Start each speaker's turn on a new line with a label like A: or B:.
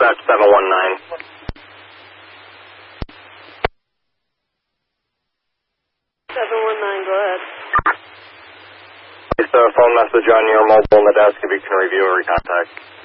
A: dispatch 719.
B: Go ahead.
A: It's a phone message on your mobile on the desk if you can review or recontact.